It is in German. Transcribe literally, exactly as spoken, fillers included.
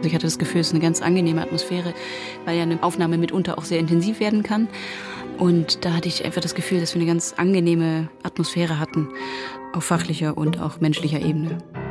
Ich hatte das Gefühl, es ist eine ganz angenehme Atmosphäre, weil ja eine Aufnahme mitunter auch sehr intensiv werden kann. Und da hatte ich einfach das Gefühl, dass wir eine ganz angenehme Atmosphäre hatten, auf fachlicher und auch menschlicher Ebene.